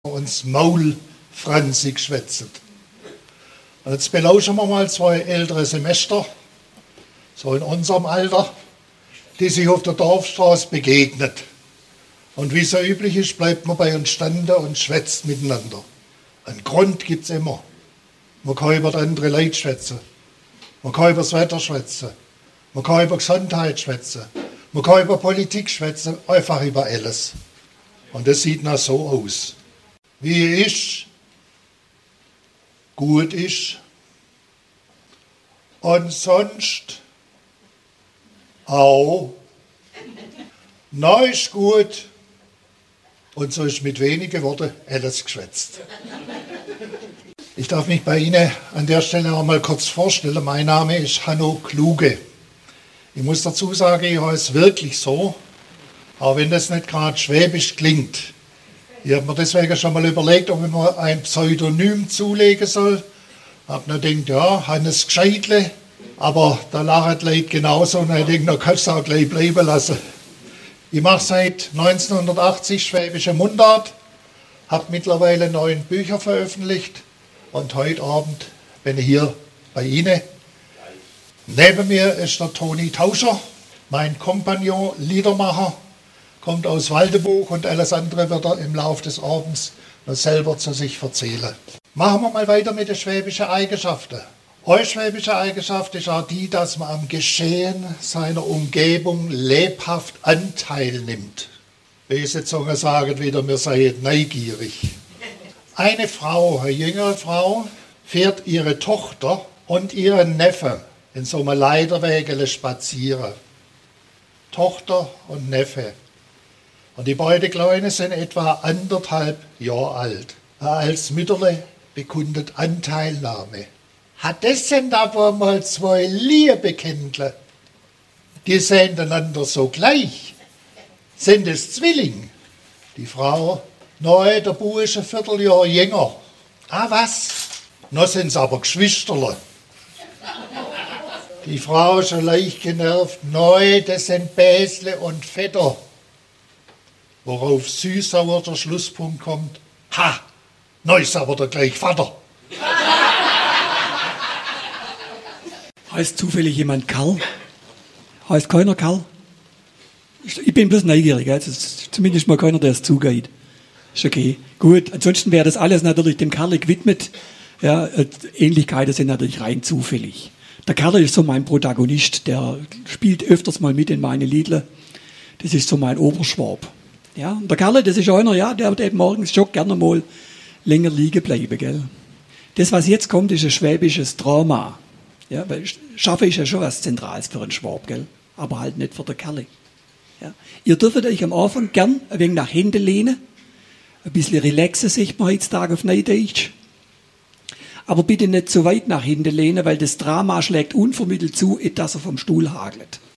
uns Maul franzig schwätzen. Und jetzt belauschen wir mal zwei ältere Semester, so in unserem Alter, die sich auf der Dorfstraße begegnet. Und wie es so üblich ist, bleibt man bei uns standen und schwätzt miteinander. Einen Grund gibt es immer. Man kann über andere Leute schwätzen. Man kann über das Wetter schwätzen. Man kann über Gesundheit schwätzen. Man kann über Politik schwätzen, einfach über alles. Und das sieht noch so aus. Wie ist, gut ist und sonst auch. Neu ist gut und so ist mit wenigen Worten alles geschwätzt. Ich darf mich bei Ihnen an der Stelle auch mal kurz vorstellen. Mein Name ist Hanno Kluge. Ich muss dazu sagen, ich heiße wirklich so, auch wenn das nicht gerade schwäbisch klingt. Ich habe mir deswegen schon mal überlegt, ob ich mir ein Pseudonym zulegen soll. Ich habe mir gedacht, ja, Hannes Gscheitle, aber da lachen die Leute genauso und ich denke, da kannst du auch gleich bleiben lassen. Ich mache seit 1980 schwäbische Mundart, habe mittlerweile 9 Bücher veröffentlicht und heute Abend bin ich hier bei Ihnen. Neben mir ist der Toni Tauscher, mein Kompagnon, Liedermacher, kommt aus Waldebuch und alles andere wird er im Laufe des Abends noch selber zu sich erzählen. Machen wir mal weiter mit den schwäbischen Eigenschaften. Eure schwäbische Eigenschaft ist auch die, dass man am Geschehen seiner Umgebung lebhaft Anteil nimmt. Böse Zungen sagen wieder, wir seien neugierig. Eine Frau, eine jüngere Frau, fährt ihre Tochter und ihren Neffen in so einem Leiterwägele spazieren. Tochter und Neffe. Und die beiden Kleinen sind etwa 1,5 Jahre alt. Als Mütterle bekundet Anteilnahme. Hat das denn aber mal 2 Liebekindler? Die sehen einander so gleich. Sind es Zwilling? Die Frau, nein, der Bub ist ein Vierteljahr jünger. Ah, was? Noch sind es aber Geschwisterle. Die Frau schon leicht genervt. Nein, das sind Bäsle und Vetter. Worauf süß-sauer der Schlusspunkt kommt. Ha, neu ist aber der gleich Vater. Heißt zufällig jemand Karl? Heißt keiner Karl? Ich bin bloß neugierig, also zumindest mal keiner, der es zugeht. Ist okay. Gut, ansonsten wäre das alles natürlich dem Karl gewidmet. Ja, Ähnlichkeiten sind natürlich rein zufällig. Der Karl ist so mein Protagonist, der spielt öfters mal mit in meine Liedle. Das ist so mein Oberschwab. Ja, und der Karl, das ist einer, ja, der wird eben morgens schon gerne mal länger liegen bleiben, gell. Das, was jetzt kommt, ist ein schwäbisches Drama. Ja, weil Schaffen ist ja schon was Zentrales für einen Schwab, gell, aber halt nicht für den Kerl. Ja. Ihr dürft euch am Anfang gern ein wenig nach hinten lehnen, ein bisschen relaxen, sagt man heutzutage auf Neudeutsch. Aber bitte nicht zu weit nach hinten lehnen, weil das Drama schlägt unvermittelt zu, dass er vom Stuhl hagelt.